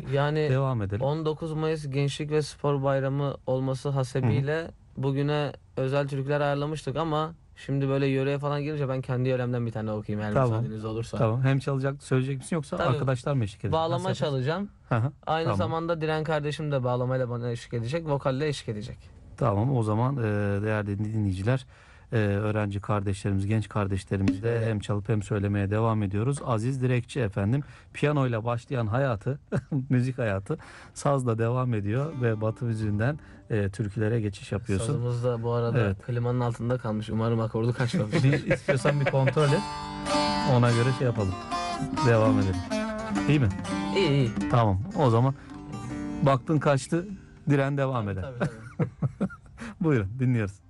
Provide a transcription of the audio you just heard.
Yani devam edelim. 19 Mayıs Gençlik ve Spor Bayramı olması hasebiyle bugüne özel türküler ayarlamıştık ama şimdi böyle yöreye falan girince ben kendi yöremden bir tane okuyayım eğer Tamam. müsaadeniz olursa. Tamam. Hem çalacak, söyleyecek misin yoksa Tabii, arkadaşlar mı eşlik edecek? Nasıl bağlama yaparız? çalacağım. Hı hı. Aynı Tamam. zamanda Diren kardeşim de bağlamayla bana eşlik edecek, vokalle eşlik edecek. Tamam. O zaman değerli dinleyiciler, öğrenci kardeşlerimiz, genç kardeşlerimizle Şöyle. hem çalıp hem söylemeye devam ediyoruz. Aziz Direkçi efendim, piyanoyla başlayan hayatı, müzik hayatı sazla devam ediyor ve Batı müziğinden türkülere geçiş yapıyorsun. Sazımız da bu arada Evet. klimanın altında kalmış. Umarım akordu kaçmamış. Bir istiyorsan bir kontrol et. Ona göre şey yapalım. Devam edelim. İyi mi? İyi iyi. Tamam. O zaman baktın kaçtı, diren devam eder. Tabii tabii. Buyurun, dinliyoruz.